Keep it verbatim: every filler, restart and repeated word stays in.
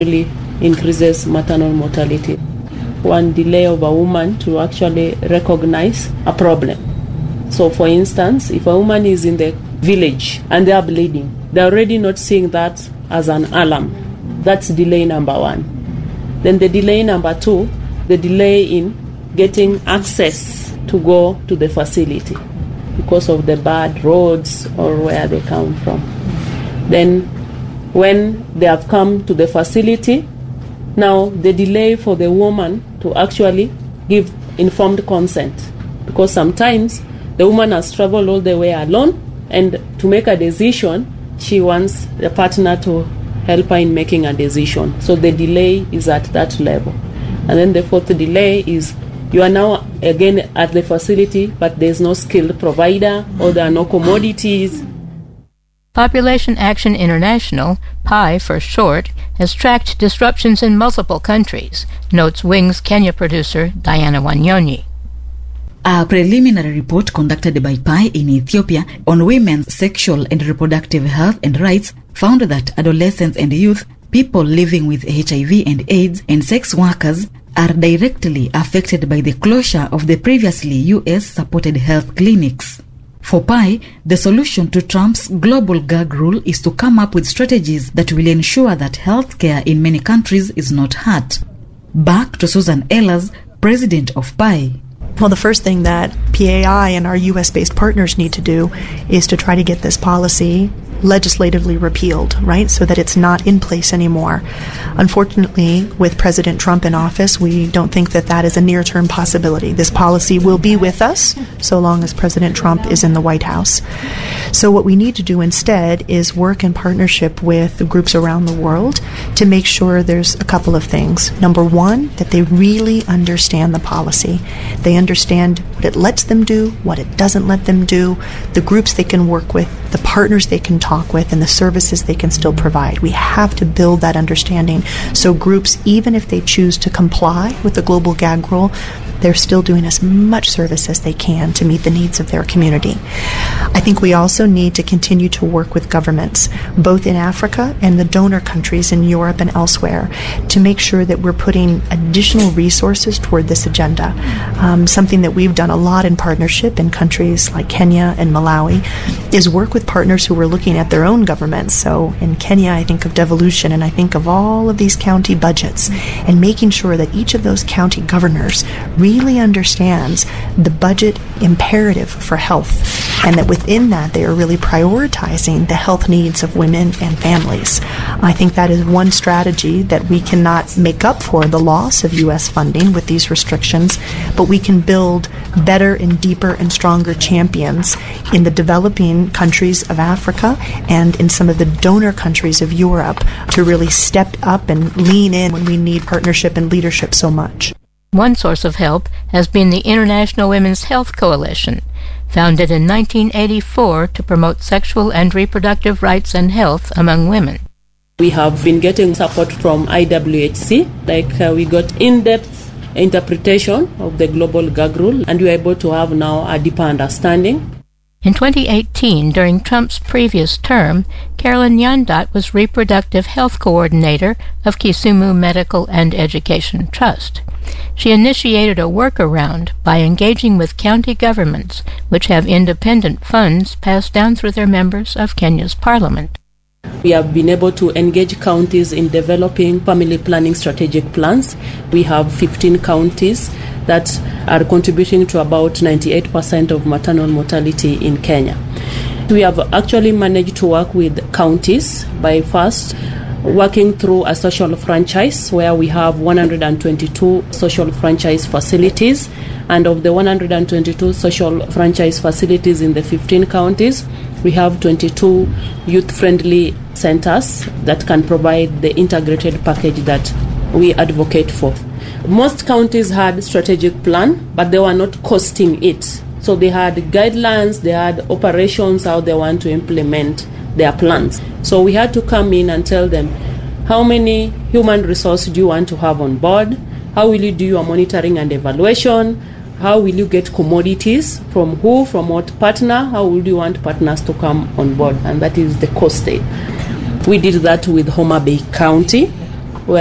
really increases maternal mortality. One delay of a woman to actually recognize a problem. So for instance, if a woman is in the village and they are bleeding, they're already not seeing that as an alarm. That's delay number one. Then the delay number two, the delay in getting access to go to the facility because of the bad roads or where they come from. Then when they have come to the facility, now the delay for the woman to actually give informed consent, because sometimes the woman has traveled all the way alone, and to make a decision, she wants the partner to help her in making a decision. So the delay is at that level. And then the fourth delay is you are now again at the facility, but there's no skilled provider or there are no commodities. Population Action International, P I for short, has tracked disruptions in multiple countries, notes Wings Kenya producer Diana Wanyonyi. A preliminary report conducted by P I in Ethiopia on women's sexual and reproductive health and rights found that adolescents and youth, people living with H I V and AIDS, and sex workers are directly affected by the closure of the previously U S-supported health clinics. For P I, the solution to Trump's global gag rule is to come up with strategies that will ensure that healthcare in many countries is not hurt. Back to Susan Ehlers, president of P I. Well, the first thing that P A I and our U S-based partners need to do is to try to get this policy legislatively repealed, right, so that it's not in place anymore. Unfortunately, with President Trump in office, we don't think that that is a near-term possibility. This policy will be with us so long as President Trump is in the White House. So what we need to do instead is work in partnership with groups around the world to make sure there's a couple of things. Number one, that they really understand the policy. They understand what it lets them do, what it doesn't let them do, the groups they can work with, the partners they can talk with, and the services they can still provide. We have to build that understanding so groups, even if they choose to comply with the global gag rule, they're still doing as much service as they can to meet the needs of their community. I think we also need to continue to work with governments, both in Africa and the donor countries in Europe and elsewhere, to make sure that we're putting additional resources toward this agenda. Um, something that we've done a lot in partnership in countries like Kenya and Malawi is work with partners who are looking at their own governments. So in Kenya, I think of devolution, and I think of all of these county budgets, and making sure that each of those county governors really really understands the budget imperative for health, and that within that they are really prioritizing the health needs of women and families. I think that is one strategy that we cannot make up for the loss of U S funding with these restrictions, but we can build better and deeper and stronger champions in the developing countries of Africa and in some of the donor countries of Europe to really step up and lean in when we need partnership and leadership so much. One source of help has been the International Women's Health Coalition, founded in nineteen eighty-four to promote sexual and reproductive rights and health among women. We have been getting support from I W H C, like uh, we got in-depth interpretation of the global gag rule, and we are able to have now a deeper understanding. In twenty eighteen, during Trump's previous term, Carolyn Nyandat was Reproductive Health Coordinator of Kisumu Medical and Education Trust. She initiated a workaround by engaging with county governments, which have independent funds passed down through their members of Kenya's parliament. We have been able to engage counties in developing family planning strategic plans. We have fifteen counties that are contributing to about ninety-eight percent of maternal mortality in Kenya. We have actually managed to work with counties by first working through a social franchise where we have one hundred twenty-two social franchise facilities, and of the one hundred twenty-two social franchise facilities in the fifteen counties, we have twenty-two youth-friendly centers that can provide the integrated package that we advocate for. Most counties had strategic plan, but they were not costing it. So they had guidelines, they had operations, how they want to implement their plans. So we had to come in and tell them, how many human resources do you want to have on board? How will you do your monitoring and evaluation? How will you get commodities? From who? From what partner? How would you want partners to come on board? And that is the cost aid. We did that with Homa Bay County.